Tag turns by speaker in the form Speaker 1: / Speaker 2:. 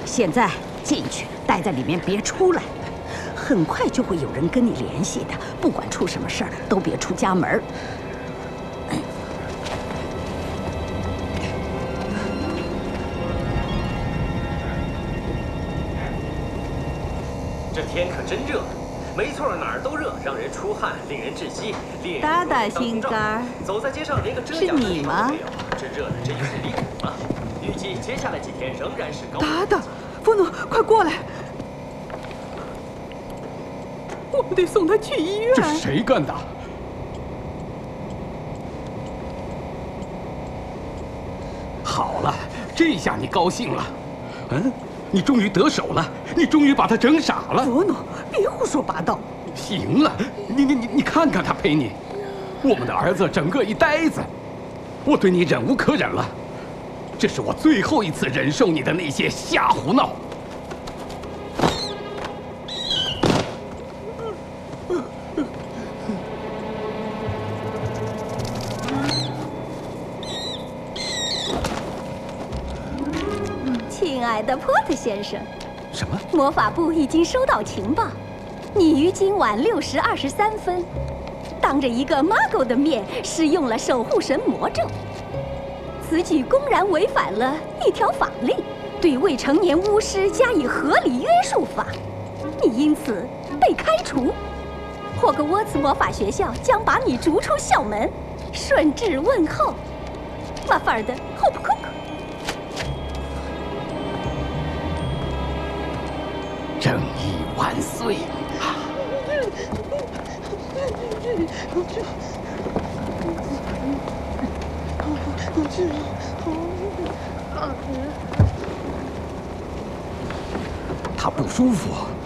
Speaker 1: 现在进去，待在里面别出来。很快就会有人跟你联系的，不管出什么事儿，都别出家门。
Speaker 2: 这天可真热，没错，哪儿都热，让人出汗，令人窒息，令人
Speaker 3: 打打心肝儿。
Speaker 2: 走在街上连个遮阳的地方都没有，这热的真有点离谱了。预计接下来几天仍然是高。
Speaker 3: 达达，福诺，快过来！我们得送他去医院。
Speaker 4: 这是谁干的？好了，这下你高兴了。嗯，你终于得手了，你终于把他整傻了。
Speaker 3: 福诺，别胡说八道。
Speaker 4: 行了，你看看他陪你，我们的儿子整个一呆子。我对你忍无可忍了，这是我最后一次忍受你的那些瞎胡闹。
Speaker 5: 亲爱的波特先生，
Speaker 4: 什么？
Speaker 5: 魔法部已经收到情报，你于今晚6时23分，当着一个马狗的面使用了守护神魔咒，此举公然违反了一条法令，对未成年巫师加以合理约束法，你因此被开除。霍格沃茨魔法学校将把你逐出校门，顺致问候，马法尔的霍普库克。
Speaker 4: 正义万岁！他不舒服。